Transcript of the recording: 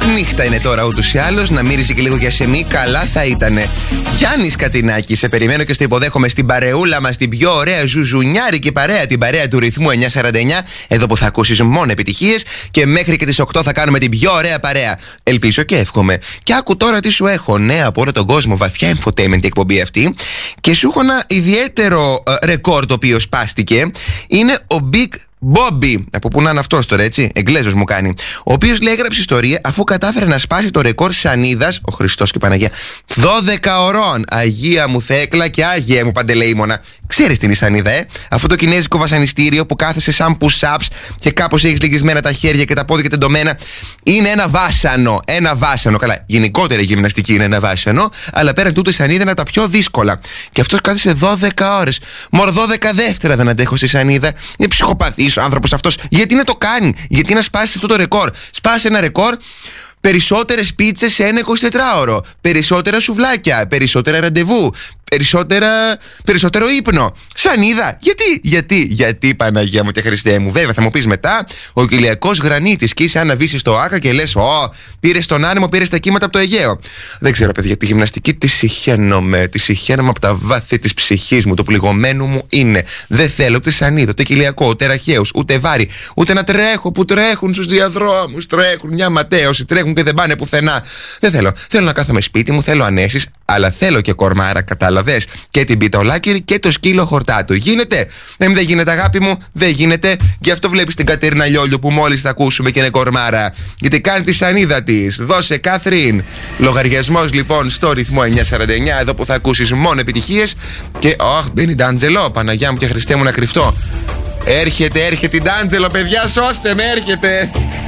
Νύχτα είναι τώρα ούτως ή άλλως, να μύριζε και λίγο για σεμί, καλά θα ήτανε. Γιάννης Κατινάκη, σε περιμένω και στο υποδέχομαι στην παρεούλα μας, την πιο ωραία ζουζουνιάρικη παρέα, την παρέα του ρυθμού 949, εδώ που θα ακούσεις μόνο επιτυχίες και μέχρι και τις 8 θα κάνουμε την πιο ωραία παρέα. Ελπίζω και εύχομαι. Και άκου τώρα τι σου έχω, νέα από όλο τον κόσμο, βαθιά infotainment η εκπομπή αυτή. Και σου έχω ένα ιδιαίτερο ρεκόρ το οποίο σπάστηκε. Είναι ο Big Bobby, από πού να είναι αυτός τώρα, έτσι, Εγγλέζος μου κάνει. Ο οποίος λέει έγραψε ιστορία αφού κατάφερε να σπάσει το ρεκόρ σανίδας, ο Χριστός και η Παναγία, 12 ωρών. Αγία μου Θέκλα και Άγιε μου Παντελεήμονα. Ξέρεις την σανίδα, αυτό το κινέζικο βασανιστήριο που κάθεσαι σαν push-ups και κάπως έχεις λυγισμένα τα χέρια και τα πόδια τεντωμένα. Είναι ένα βάσανο. Ένα βάσανο. Καλά, γενικότερα η γυμναστική είναι ένα βάσανο, αλλά πέραν τούτο η σανίδα είναι από τα πιο δύσκολα. Και αυτός κάθισε 12 ώρες. Μωρ, 12 δεύτερα δεν αντέχω στη σανίδα. Είναι ψυχοπαθής ο άνθρωπος αυτός. Γιατί να το κάνει, γιατί να σπάσει αυτό το ρεκόρ. Σπάσει ένα ρεκόρ. Περισσότερες πίτσες σε ένα 24ωρο. Περισσότερα σουβλάκια. Περισσότερα ραντεβού. Περισσότερο ύπνο. Σανίδα. Γιατί Παναγία μου και Χριστέ μου. Βέβαια θα μου πεις μετά, ο Κυλιακός Γρανίτης, και είσαι αν να βήσεις το άκα και λες, πήρες τον άνεμο, πήρες τα κύματα από το Αιγαίο. Δεν ξέρω, παιδιά, τη γυμναστική τη συχαίνομαι από τα βάθη της ψυχής μου. Το πληγωμένο μου είναι. Δεν θέλω ούτε σανίδα, ούτε κοιλιακό, ούτε ραχαίους, ούτε βάρη, ούτε να τρέχω που τρέχουν στους διαδρόμους. Τρέχουν μια ματέωση, τρέχουν και δεν πάνε πουθενά. Δεν θέλω. Θέλω να κάθομαι σπίτι μου, θέλω ανέσεις, αλλά θέλω και κορμάρα, κατάλαβες. Και την πίτα ολάκυρη και το σκύλο χορτάτου. Γίνεται? Δεν γίνεται, αγάπη μου, δεν γίνεται. Γι' αυτό βλέπεις την Κατερίνα Λιόλιο που μόλις θα ακούσουμε και είναι κορμάρα. Γιατί κάνει τη σανίδα της. Δώσε, Κάθριν. Λογαριασμός λοιπόν στο ρυθμό 949, εδώ που θα ακούσεις μόνο επιτυχίες. Και μπαίνει Ντάντζελο. Παναγιά μου και Χριστέ μου να κρυφτώ. Έρχεται η Ντάντζελο, παιδιά, σώστε με, έρχεται.